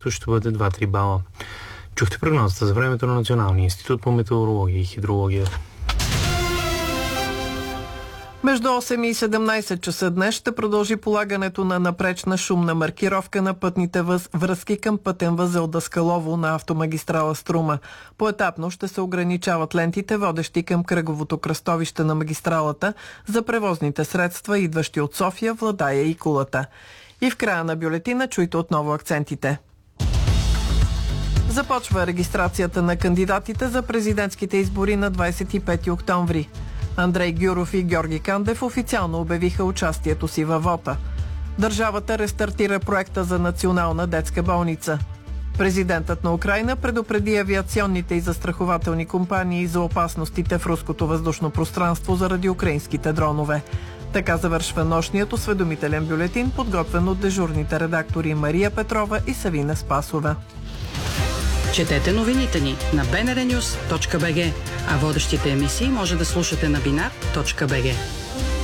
днешното ще бъде 2-3 бала. Чухте прогнозата за времето на Националния институт по метеорология и хидрология. Между 8 и 17 часа днес ще продължи полагането на напречна шумна маркировка на пътните връзки към пътен възел Даскалово на автомагистрала Струма. Поетапно ще се ограничават лентите, водещи към кръговото кръстовище на магистралата за превозните средства, идващи от София, Владая и Кулата. И в края на бюлетина чуйте отново акцентите. Започва регистрацията на кандидатите за президентските избори на 25 октомври. Андрей Гюров и Георги Кандев официално обявиха участието си във вота. Държавата рестартира проекта за национална детска болница. Президентът на Украйна предупреди авиационните и застрахователни компании за опасностите в руското въздушно пространство заради украинските дронове. Така завършва нощният осведомителен бюлетин, подготвен от дежурните редактори Мария Петрова и Савина Спасова. Четете новините ни на bnrnews.bg, а водещите емисии може да слушате на binar.bg.